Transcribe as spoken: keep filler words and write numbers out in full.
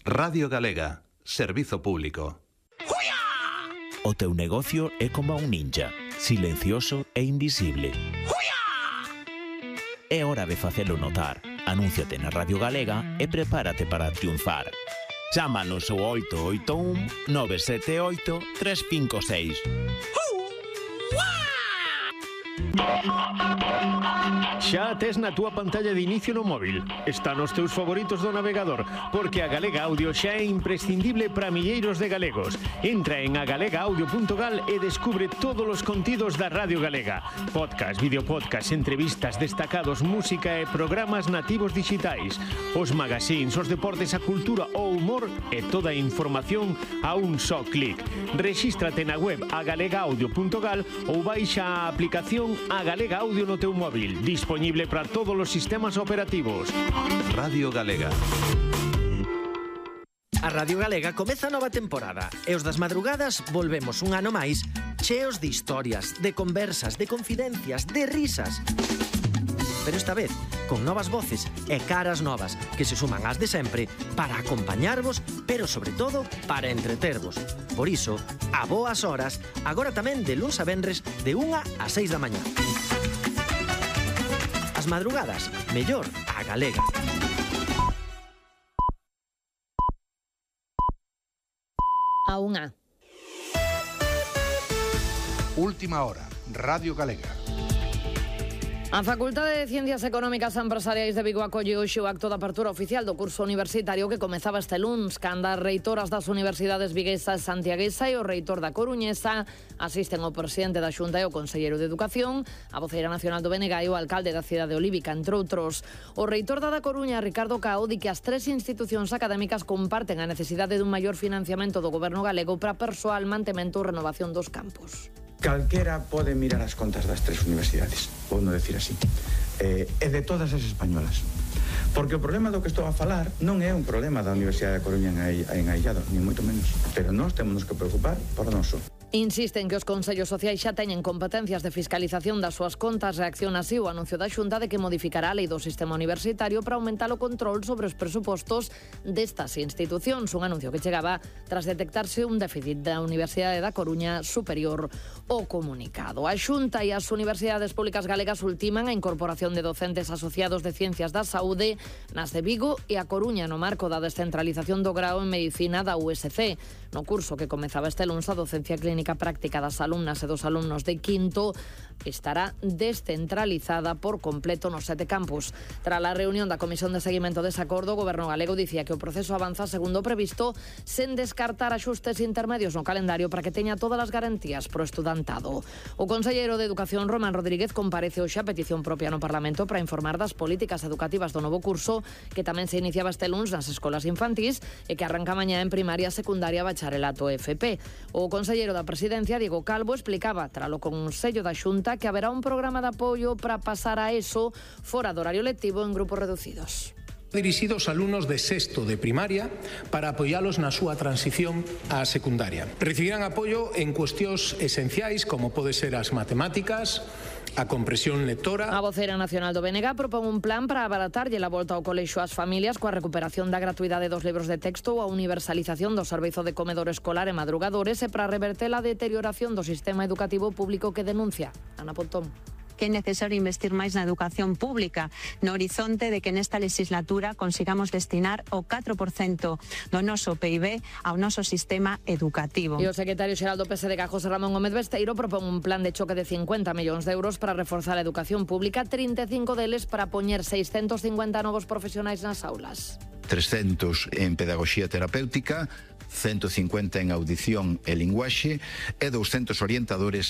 Radio Galega, servizo público. O teu negocio é como un ninja, silencioso e invisible. É hora de facelo notar. Anúnciate na Radio Galega e prepárate para triunfar. Chámanos ao oito oito un, nove sete oito, tres cinco seis. Xa tes na túa pantalla de inicio no móvil. Está nos teus favoritos do navegador, porque a Galega Audio xa é imprescindible para milleiros de galegos. Entra en a galega audio punto gal e descubre todos os contidos da Radio Galega. Podcast, videopodcast, entrevistas, destacados, música e programas nativos digitais. Os magazines, os deportes, a cultura, o humor e toda a información a un só clic. Rexístrate na web a galega audio punto gal ou baixa a aplicación a Galega Audio no teu móvil, disponible para todos os sistemas operativos. Radio Galega. A Radio Galega comeza a nova temporada e os das madrugadas volvemos un ano máis cheos de historias, de conversas, de confidencias, de risas. Pero esta vez con novas voces e caras novas que se suman ás de sempre para acompañarvos, pero sobre todo para entretervos. Por iso, a boas horas, agora tamén de luns a venres de unha a seis da mañá. As madrugadas, mellor a galega. A unha. Última hora, Radio Galega. A Facultade de Ciencias Económicas e Empresariais de Vigo acolle hoxe o acto de apertura oficial do curso universitario que comezaba este luns, cando as reitoras das universidades viguesa e santiaguesa e o reitor da coruñesa asisten o presidente da Xunta e o conselleiro de Educación, a voceira nacional do B N G e o alcalde da cidade olívica, entre outros. O reitor da da Coruña, Ricardo Cao, di que as tres institucións académicas comparten a necesidade dun maior financiamento do goberno galego para persoal, mantemento e renovación dos campus. Calquera pode mirar as contas das tres universidades, vou non decir así, eh, e de todas as españolas. Porque o problema do que estou a falar non é un problema da Universidade da Coruña en aillado, ni moito menos. Pero nós temos que preocupar por noso. Insisten que os consellos sociais xa teñen competencias de fiscalización das súas contas. Reacciona así o anuncio da Xunta de que modificará a lei do sistema universitario para aumentar o control sobre os presupostos destas institucións. Un anuncio que chegaba tras detectarse un déficit da Universidade da Coruña superior ao comunicado. A Xunta e as universidades públicas galegas ultiman a incorporación de docentes asociados de Ciencias da Saúde nas de Vigo e a Coruña no marco da descentralización do grao en Medicina da U S C. No curso que comezaba este luns, a docencia clínica práctica das alumnas e dos alumnos de quinto estará descentralizada por completo nos sete campus. Tras a reunión da Comisión de Seguimento dese acordo, o Goberno galego dicía que o proceso avanza segundo o previsto, sen descartar axustes intermedios no calendario para que teña todas as garantías pro estudantado. O conselleiro de Educación, Román Rodríguez, comparece hoxe a petición propia no Parlamento para informar das políticas educativas do novo curso, que tamén se iniciaba este luns nas escolas infantís e que arranca mañá en primaria, secundaria, bacharelato e F P. O conselleiro da Presidencia, Diego Calvo, explicaba tralo Consello da Xunta que haberá un programa de apoio para pasar a ESO fora do horario lectivo en grupos reducidos. Dirixido aos alumnos de sexto de primaria para apoialos na súa transición á secundaria. Recibirán apoio en cuestións esenciais como pode ser as matemáticas, a compresión lectora. A voceira nacional do B N G propón un plan para abaratarlle a volta ao colexio ás familias coa recuperación da gratuidade dos libros de texto ou a universalización do servizo de comedor escolar e madrugadores e para reverter a deterioración do sistema educativo público que denuncia. Ana Pontón. Que é necesario investir máis na educación pública, no horizonte de que nesta legislatura consigamos destinar o catro por cento do noso P I B ao noso sistema educativo. E o secretario xeral do P S D G, José Ramón Gómez Besteiro, propón un plan de choque de cincuenta millóns de euros para reforzar a educación pública, trinta e cinco deles para poñer seiscentos cincuenta novos profesionais nas aulas. trescentos en pedagogía terapéutica, ciento cincuenta en audición e linguaxe e doscientos orientadores